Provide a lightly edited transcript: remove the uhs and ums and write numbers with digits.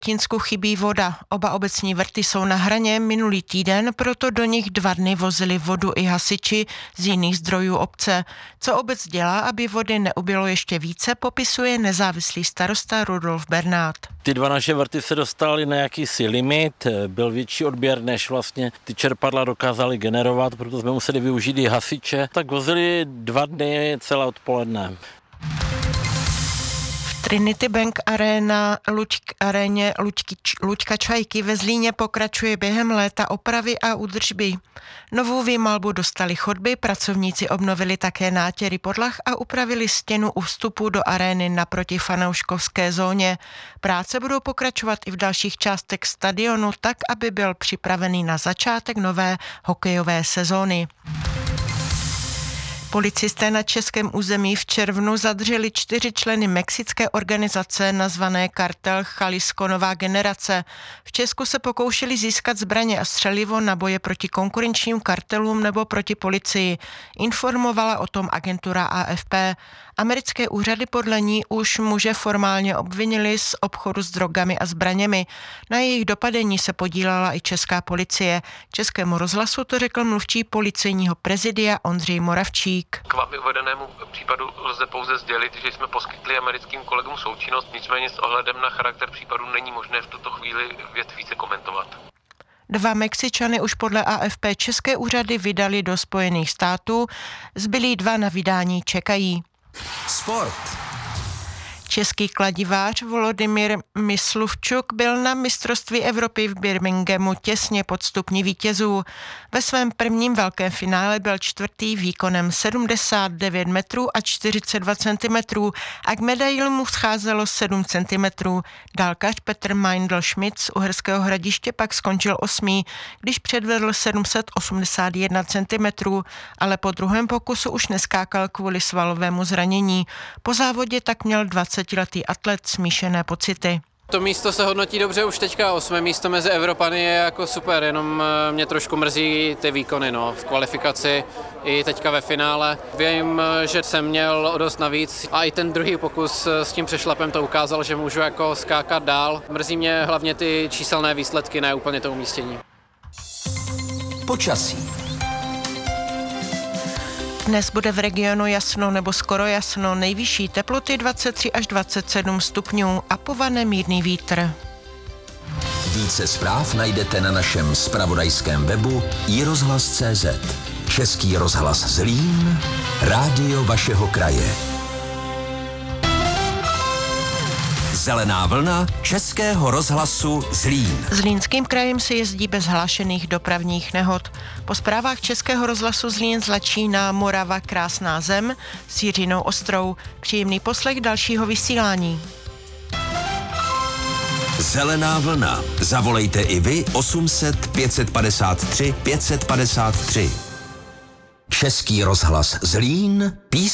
Tinsku chybí voda. Oba obecní vrty jsou na hraně minulý týden, proto do nich 2 dny vozili vodu i hasiči z jiných zdrojů obce. Co obec dělá, aby vody neubylo ještě více, popisuje nezávislý starosta Rudolf Bernát. Ty 2 naše vrty se dostaly na jakýsi limit, byl větší odběr, než vlastně ty čerpadla dokázaly generovat, proto jsme museli využít i hasiče. Tak vozili 2 dny celé odpoledne. Trinity Bank Arena aréně Luďka Čajky ve Zlíně pokračuje během léta opravy a údržby. Novou výmalbu dostali chodby, pracovníci obnovili také nátěry podlah a upravili stěnu u vstupu do arény naproti fanouškovské zóně. Práce budou pokračovat i v dalších částech stadionu tak, aby byl připravený na začátek nové hokejové sezóny. Policisté na českém území v červnu zadrželi 4 členy mexické organizace nazvané Kartel Jalisco Nová generace. V Česku se pokoušeli získat zbraně a střelivo na boje proti konkurenčním kartelům nebo proti policii. Informovala o tom agentura AFP. Americké úřady podle ní už muže formálně obvinili z obchodu s drogami a zbraněmi. Na jejich dopadení se podílela i česká policie. Českému rozhlasu to řekl mluvčí policejního prezidia Ondřej Moravčík. K vámi uvedenému případu lze pouze sdělit, že jsme poskytli americkým kolegům součinnost, nicméně s ohledem na charakter případu není možné v tuto chvíli věc více komentovat. 2 Mexičany už podle AFP české úřady vydali do Spojených států, zbylí 2 na vydání čekají. Sport. Český kladivář Volodymyr Mysluvčuk byl na mistrovství Evropy v Birminghamu těsně pod stupni vítězů. Ve svém prvním velkém finále byl 4. výkonem 79 metrů a 42 cm a k medaili mu scházelo 7 cm. Dálkař Petr Meindl-Schmidt z Uherského Hradiště pak skončil 8., když předvedl 781 cm, ale po druhém pokusu už neskákal kvůli svalovému zranění. Po závodě tak měl 20letý atlet smíšené pocity. To místo se hodnotí dobře už teďka, 8. místo mezi Evropany je jako super, jenom mě trošku mrzí ty výkony v kvalifikaci i teďka ve finále. Vím, že jsem měl o dost navíc a i ten druhý pokus s tím přešlapem to ukázal, že můžu jako skákat dál. Mrzí mě hlavně ty číselné výsledky, ne úplně to umístění. Počasí. Dnes bude v regionu jasno nebo skoro jasno, nejvyšší teploty 23 až 27 stupňů a povane mírný vítr. Více zpráv najdete na našem zpravodajském webu iRozhlas.cz. Český rozhlas Zlín, rádio vašeho kraje. Zelená vlna Českého rozhlasu Zlín. Zlínským krajem se jezdí bez hlášených dopravních nehod. Po zprávách Českého rozhlasu Zlín začíná Morava krásná zem s Jiřinou Ostrou. Příjemný poslech dalšího vysílání. Zelená vlna. Zavolejte i vy 800 553 553. Český rozhlas Zlín.